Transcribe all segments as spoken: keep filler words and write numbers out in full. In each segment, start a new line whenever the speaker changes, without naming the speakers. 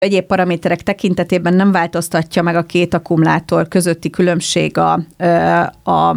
Egyéb paraméterek tekintetében nem változtatja meg a két akkumulátor közötti különbség a, a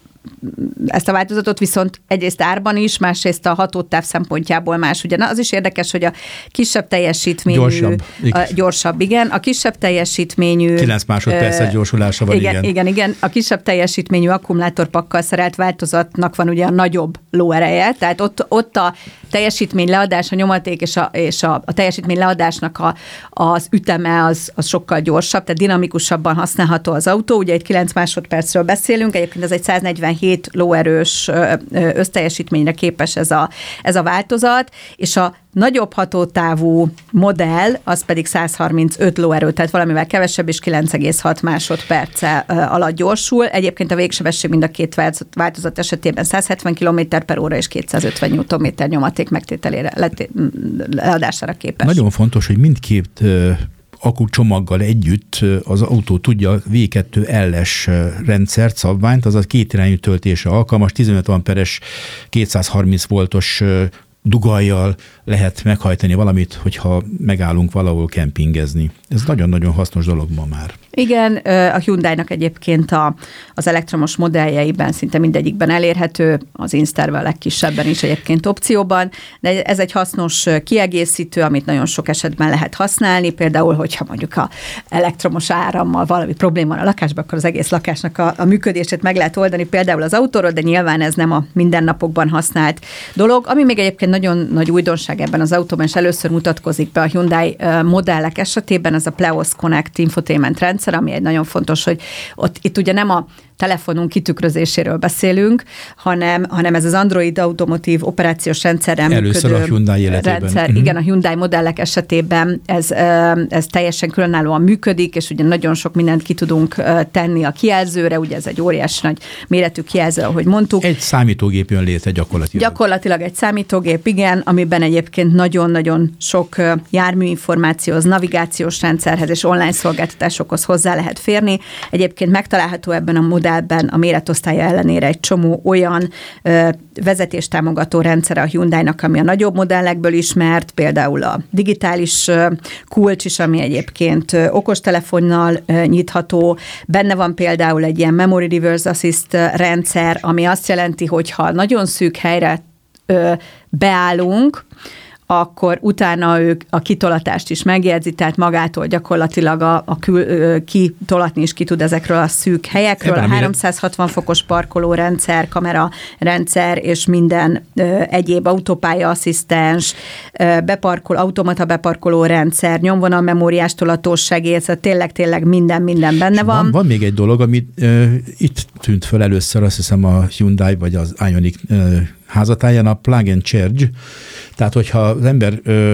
ezt a változatot, viszont egyrészt árban is, másrészt a hatótáv szempontjából más. Ugye az is érdekes, hogy a kisebb teljesítményű...
Gyorsabb.
A, gyorsabb, igen. A kisebb teljesítményű...
kilenc másodperces gyorsulása van,
igen,
igen.
Igen, igen. A kisebb teljesítményű akkumulátorpakkal szerelt változatnak van ugye a nagyobb lóereje, tehát ott, ott a teljesítmény leadás, a nyomaték és a, és a, a teljesítmény leadásnak a, az üteme az, az sokkal gyorsabb, tehát dinamikusabban használható az autó. Ugye egy kilenc másodpercről beszélünk, egyébként ez egy száznegyvenhét lóerős összteljesítményre képes ez a, ez a változat, és a nagyobb hatótávú modell, az pedig száz harmincöt lóerő, tehát valamivel kevesebb, és kilenc egész hat másodperc alatt gyorsul. Egyébként a végsebesség mind a két változat esetében száz hetven kilométer per óra és kétszázötven newtonméter nyomaték megtételére, leadására képes.
Nagyon fontos, hogy mindkét akkucsomaggal együtt az autó tudja a vé kettő el-es rendszert, szabványt, azaz kétirányú töltésre alkalmas, tizenöt amperes, kétszázharminc voltos dugajjal lehet meghajtani valamit, hogyha megállunk valahol kempingezni. Ez nagyon-nagyon hasznos dolog ma már.
Igen, a Hyundai-nak egyébként a, az elektromos modelljeiben szinte mindegyikben elérhető, az Insterve a legkisebben is egyébként opcióban, de ez egy hasznos kiegészítő, amit nagyon sok esetben lehet használni, például, hogyha mondjuk a elektromos árammal valami probléma van a lakásban, akkor az egész lakásnak a, a működését meg lehet oldani, például az autóról, de nyilván ez nem a mindennapokban használt dolog. Ami még egyébként nagyon nagy újdonság ebben az autóban, és először mutatkozik be a Hyundai modellek esetében, ez a Pleos Connect infotainment rendszer, ami egy nagyon fontos, hogy ott itt ugye nem a telefonunk kitükrözéséről beszélünk, hanem, hanem ez az Android automotív operációs rendszerrel működő
Először a Hyundai életében.
rendszer.
Uh-huh.
Igen, a Hyundai modellek esetében ez, ez teljesen különállóan működik, és ugye nagyon sok mindent ki tudunk tenni a kijelzőre, ugye ez egy óriási nagy méretű kijelző, ahogy mondtuk.
Egy számítógép jön létre gyakorlatilag.
Gyakorlatilag egy számítógép, igen, amiben egyébként nagyon-nagyon sok járműinformációhoz, navigációs rendszerhez és online szolgáltatásokhoz hozzá lehet férni. Egyébként megtalálható ebben a modellben a méretosztálya ellenére egy csomó olyan ö, vezetéstámogató rendszere a Hyundai-nak, ami a nagyobb modellekből ismert, például a digitális ö, kulcs is, ami egyébként ö, okostelefonnal ö, nyitható. Benne van például egy ilyen Memory Reverse Assist rendszer, ami azt jelenti, hogy ha nagyon szűk helyre ö, beállunk, akkor utána ők a kitolatást is megjegyzi, tehát magától gyakorlatilag a, a kül, kitolatni is ki tud ezekről a szűk helyekről. Ebben a háromszázhatvan fokos parkoló rendszer, kamera rendszer, és minden ö, egyéb autópálya asszisztens, ö, beparkol, automata beparkoló rendszer, nyomvonal memóriás tolatós segély, szóval tényleg-tényleg minden-minden benne van.
van. Van még egy dolog, amit ö, itt tűnt föl először, azt hiszem a Hyundai vagy az Ioniq ö, házatáján, a plug and charge. Tehát, hogyha az ember ö,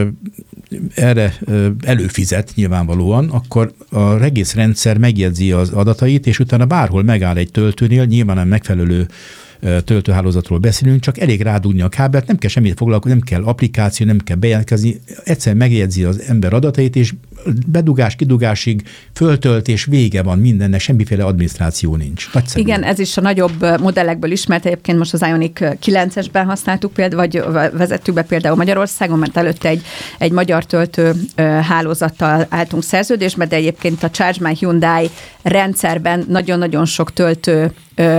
erre ö, előfizet nyilvánvalóan, akkor a egész rendszer megjegyzi az adatait, és utána bárhol megáll egy töltőnél, nyilván a megfelelő töltőhálózatról beszélünk, csak elég rádugni a kábelt, nem kell semmit foglalkozni, nem kell applikáció, nem kell bejelentkezni, egyszerűen megjegyzi az ember adatait, és bedugás, kidugásig föltölt, és vége van mindennek, semmiféle adminisztráció nincs. Nagyszerű.
Igen, ez is a nagyobb modellekből ismert, egyébként most az Ioniq kilencesben használtuk például, vagy vezettük be például Magyarországon, mert előtte egy, egy magyar töltő hálózattal álltunk szerződésbe, de egyébként a Charge My Hyundai rendszerben nagyon-nagyon sok töltő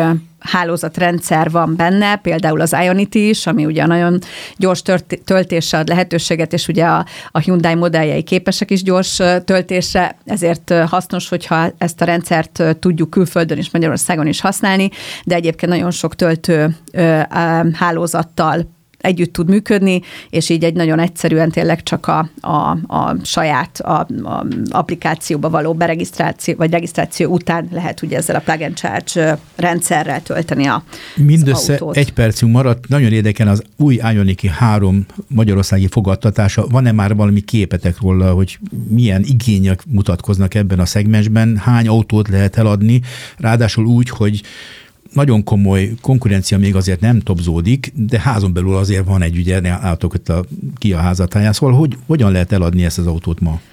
hálózatrendszer van benne, például az Ionity is, ami ugye nagyon gyors tört, töltésre ad lehetőséget, és ugye a, a Hyundai modelljei képesek is gyors töltésre, ezért hasznos, hogyha ezt a rendszert tudjuk külföldön és Magyarországon is használni, de egyébként nagyon sok töltő hálózattal együtt tud működni, és így egy nagyon egyszerűen tényleg csak a, a, a saját a, a applikációba való beregisztráció, vagy regisztráció után lehet ugye ezzel a plug and charge rendszerrel tölteni a
Mindössze
autót.
Egy percünk maradt. Nagyon érdekel az új Ioniq három magyarországi fogadtatása. Van-e már valami képetek róla, hogy milyen igények mutatkoznak ebben a szegmensben? Hány autót lehet eladni? Ráadásul úgy, hogy nagyon komoly konkurencia még azért nem topzódik, de házon belül azért van egy, ugye, álltok ott a, ki a házatáján. Szóval hogy, hogyan lehet eladni ezt az autót ma?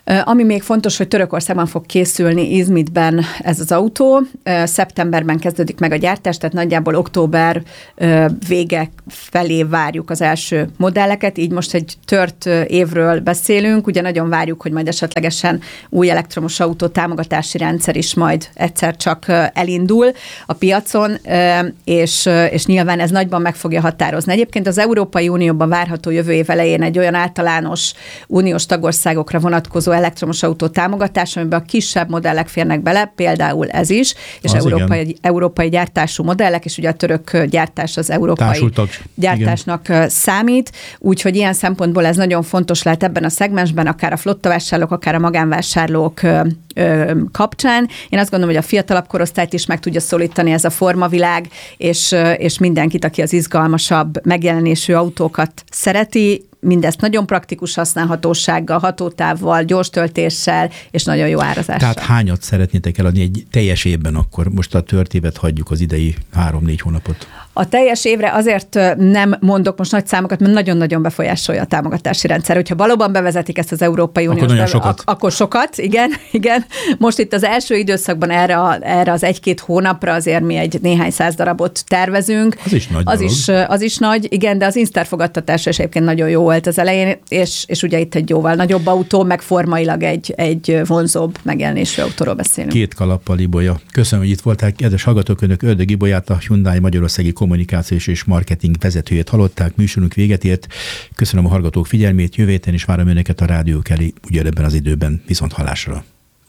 Ami még fontos, hogy Törökországban fog készülni, Izmitben ez az autó. Szeptemberben kezdődik meg a gyártás, tehát nagyjából október vége felé várjuk az első modelleket, így most egy tört évről beszélünk, ugye nagyon várjuk, hogy majd esetlegesen új elektromos autó támogatási rendszer is majd egyszer csak elindul a piacon, és, és nyilván ez nagyban meg fogja határozni. Egyébként az Európai Unióban várható jövő év elején egy olyan általános uniós tagországokra vonatkozó elektromos autó támogatás, amiben a kisebb modellek férnek bele, például ez is, és európai, európai gyártású modellek, és ugye a török gyártás az európai Társultak. gyártásnak igen. számít, úgyhogy ilyen szempontból ez nagyon fontos lehet ebben a szegmensben, akár a flottavásárlók, akár a magánvásárlók kapcsán. Én azt gondolom, hogy a fiatalabb korosztályt is meg tudja szólítani ez a formavilág, és, és mindenkit, aki az izgalmasabb megjelenésű autókat szereti, mindezt nagyon praktikus használhatósággal, hatótávval, gyors töltéssel, és nagyon jó árazással.
Tehát hányat szeretnétek eladni egy teljes évben akkor? Most a tört évet hagyjuk, az idei három-négy hónapot.
A teljes évre azért nem mondok most nagy számokat, mert nagyon-nagyon befolyásolja a támogatási rendszer. Hogyha valóban bevezetik ezt az Európai Uniós...
Akkor nagyon sokat.
Ak- akkor sokat, igen, igen. Most itt az első időszakban erre, a, erre az egy-két hónapra azért mi egy néhány száz darabot tervezünk.
Az is nagy
az is, az is nagy, igen, de az Inster fogadtatása is egyébként nagyon jó volt az elején, és, és ugye itt egy jóval nagyobb autó, meg formailag egy, egy vonzóbb megjelenésű autóról beszélünk.
Két kalappal, Ibolya. Köszönöm, hogy itt voltál. Kedves hallgatók, önök Ördög Ibolyát, a Hyundai Magyarországi kommunikációs és marketing vezetőjét hallották, műsorunk véget ért. Köszönöm a hallgatók figyelmét, jövő héten is várom önöket a rádiók elé, ugyanebben az időben. Viszont hallásra.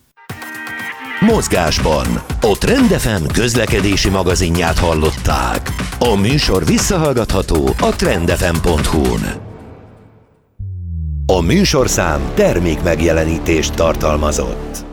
Mozgásban a Trend ef em közlekedési magazinját hallották. A műsor visszahallgatható a trendfm pont hu-n. A műsorszám termék megjelenítést tartalmazott.